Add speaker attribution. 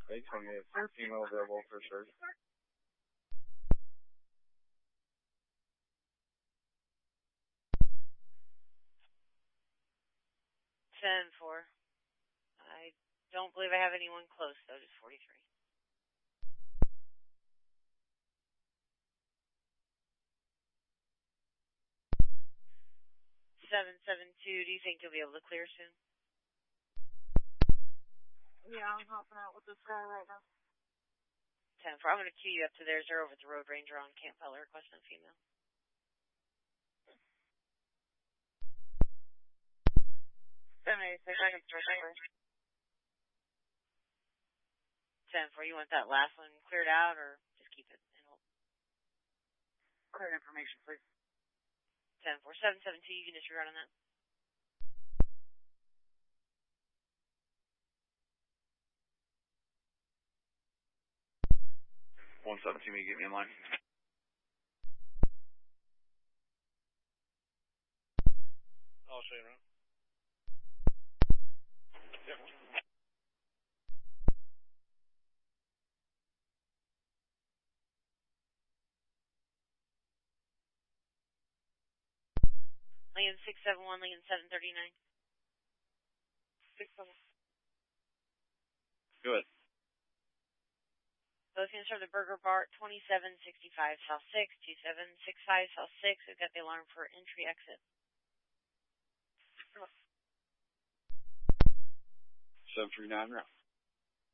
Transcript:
Speaker 1: Big 28, female available for search.
Speaker 2: 10-4. I don't believe I have anyone close, though, just 43. 772, do you think you'll be able to clear soon?
Speaker 3: Yeah, I'm hopping out with this guy right now.
Speaker 2: 10-4, I'm going to queue you up to there. 0 with the Road Ranger on Campbell, requesting a female.
Speaker 3: 786, I can start that way.
Speaker 2: 10-4, you want that last one cleared out, or just keep it in hold?
Speaker 3: Clear information, please.
Speaker 2: 10-4, 772, you can disregard on that.
Speaker 1: One 17, will you get me in line?
Speaker 4: I'll show you around. Yep.
Speaker 2: Lincoln 671, Lincoln 739.
Speaker 3: 671.
Speaker 1: Good.
Speaker 2: Both units are the Burger Bar, 2765 South 6, 2765 South 6. We've got the alarm for entry exit.
Speaker 1: 739 route.